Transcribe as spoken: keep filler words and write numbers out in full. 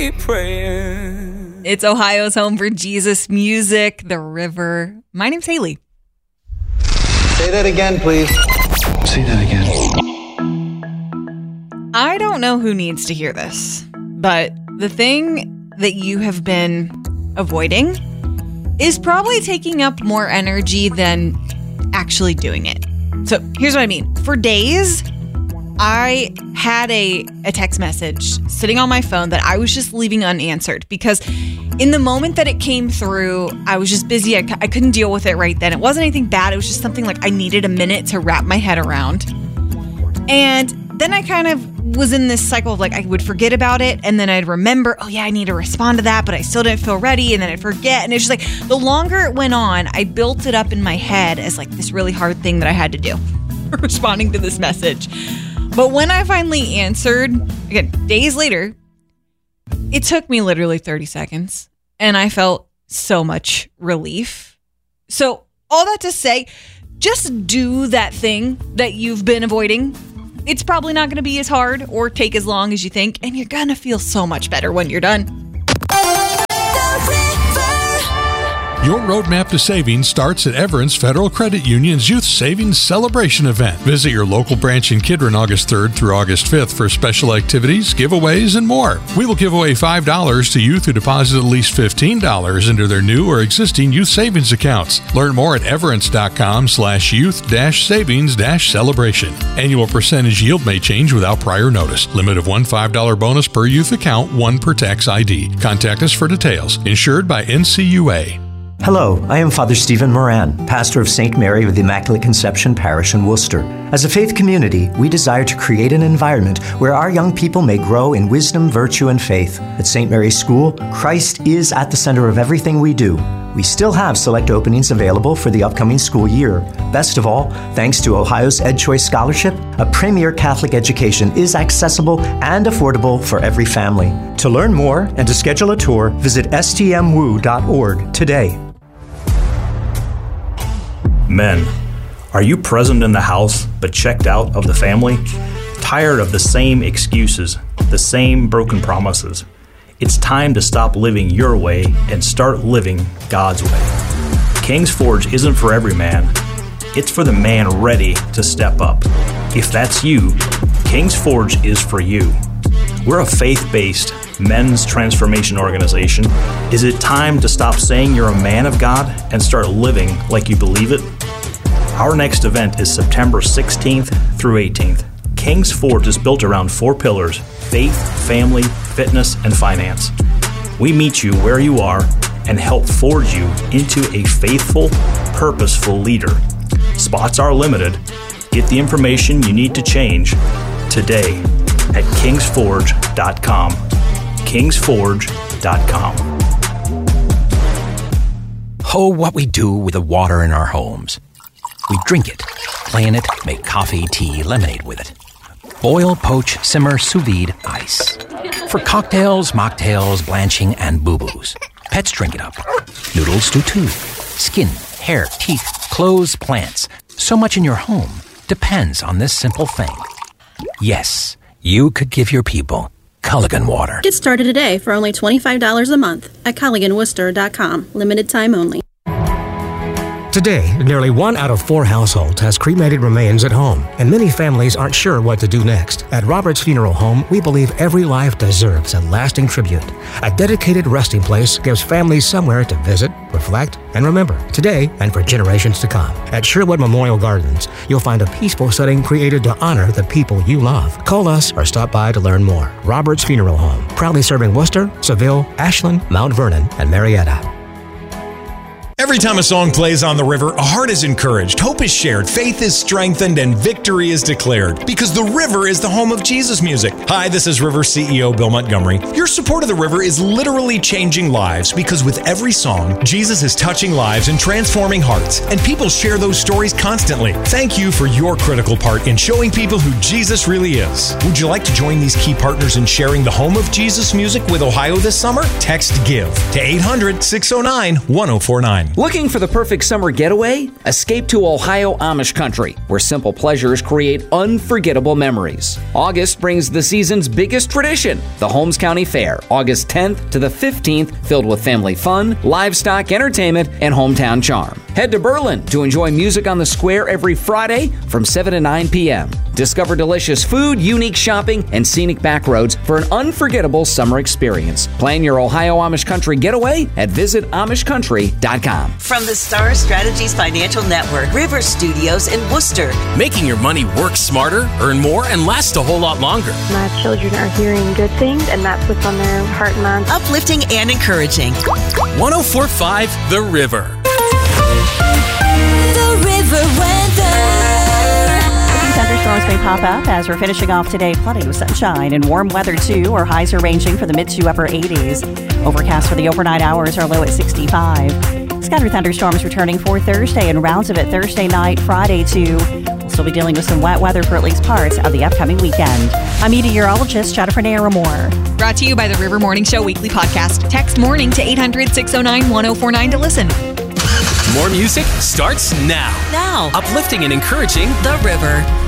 be praying. It's Ohio's home for Jesus music, The River. My name's Haley. Say that again, please. Say that again. I don't know who needs to hear this, but the thing that you have been avoiding is probably taking up more energy than actually doing it. So here's what I mean. For days, I had a, a text message sitting on my phone that I was just leaving unanswered because in the moment that it came through, I was just busy. I, c- I couldn't deal with it right then. It wasn't anything bad. It was just something like I needed a minute to wrap my head around. And then I kind of was in this cycle of like I would forget about it and then I'd remember, oh yeah, I need to respond to that, but I still didn't feel ready, and then I'd forget. And it's just like the longer it went on, I built it up in my head as like this really hard thing that I had to do, responding to this message. But when I finally answered, again, days later, it took me literally thirty seconds and I felt so much relief. So all that to say, just do that thing that you've been avoiding. It's probably not going to be as hard or take as long as you think, and you're going to feel so much better when you're done. Your roadmap to savings starts at Everence Federal Credit Union's Youth Savings Celebration event. Visit your local branch in Kidron August third through August fifth for special activities, giveaways, and more. We will give away five dollars to youth who deposit at least fifteen dollars into their new or existing youth savings accounts. Learn more at everence.com slash youth dash savings dash celebration. Annual percentage yield may change without prior notice. Limit of one five dollars bonus per youth account, one per tax I D. Contact us for details. Insured by N C U A. Hello, I am Father Stephen Moran, pastor of Saint Mary of the Immaculate Conception Parish in Worcester. As a faith community, we desire to create an environment where our young people may grow in wisdom, virtue, and faith. At Saint Mary's School, Christ is at the center of everything we do. We still have select openings available for the upcoming school year. Best of all, thanks to Ohio's EdChoice Scholarship, a premier Catholic education is accessible and affordable for every family. To learn more and to schedule a tour, visit s t m w o dot org today. Men, are you present in the house but checked out of the family? Tired of the same excuses, the same broken promises? It's time to stop living your way and start living God's way. King's Forge isn't for every man. It's for the man ready to step up. If that's you, King's Forge is for you. We're a faith-based men's transformation organization. Is it time to stop saying you're a man of God and start living like you believe it? Our next event is September sixteenth through eighteenth. King's Forge is built around four pillars: faith, family, fitness, and finance. We meet you where you are and help forge you into a faithful, purposeful leader. Spots are limited. Get the information you need to change today at kings forge dot com. kings forge dot com. Oh, what we do with the water in our homes. We drink it, play in it, make coffee, tea, lemonade with it. Boil, poach, simmer, sous vide, ice. For cocktails, mocktails, blanching, and boo-boos. Pets drink it up. Noodles do too. Skin, hair, teeth, clothes, plants. So much in your home depends on this simple thing. Yes, you could give your people Culligan water. Get started today for only twenty-five dollars a month at culligan worcester dot com. Limited time only. Today, nearly one out of four households has cremated remains at home, and many families aren't sure what to do next. At Roberts Funeral Home, we believe every life deserves a lasting tribute. A dedicated resting place gives families somewhere to visit, reflect, and remember today and for generations to come. At Sherwood Memorial Gardens, you'll find a peaceful setting created to honor the people you love. Call us or stop by to learn more. Roberts Funeral Home, proudly serving Worcester, Seville, Ashland, Mount Vernon, and Marietta. Every time a song plays on the river, a heart is encouraged, hope is shared, faith is strengthened, and victory is declared. Because the river is the home of Jesus music. Hi, this is River C E O Bill Montgomery. Your support of the river is literally changing lives, because with every song, Jesus is touching lives and transforming hearts, and people share those stories constantly. Thank you for your critical part in showing people who Jesus really is. Would you like to join these key partners in sharing the home of Jesus music with Ohio this summer? Text GIVE to eight hundred, six oh nine, one oh four nine. time. Looking for the perfect summer getaway? Escape to Ohio Amish country, where simple pleasures create unforgettable memories. August brings the season's biggest tradition, the Holmes County Fair, August tenth to the fifteenth, filled with family fun, livestock, entertainment, and hometown charm. Head to Berlin to enjoy music on the square every Friday from seven to nine p.m. Discover delicious food, unique shopping, and scenic back roads for an unforgettable summer experience. Plan your Ohio Amish country getaway at visit amish country dot com. From the Star Strategies Financial Network, River Studios in Worcester. Making your money work smarter, earn more, and last a whole lot longer. My children are hearing good things, and that's what's on their heart and mind. Uplifting and encouraging. one oh four point five The River. The River weather. Thunderstorms may pop up as we're finishing off today. Plenty of sunshine and warm weather, too. Our highs are ranging from the mid to upper eighties. Overcast for the overnight hours, are low at sixty-five. Scattered thunderstorms returning for Thursday and rounds of it Thursday night, Friday, too. We'll still be dealing with some wet weather for at least parts of the upcoming weekend. I'm meteorologist Jennifer Naramore. Brought to you by the River Morning Show Weekly Podcast. Text morning to eight hundred, six oh nine, one oh four nine to listen. More music starts now. Now. Uplifting and encouraging The River.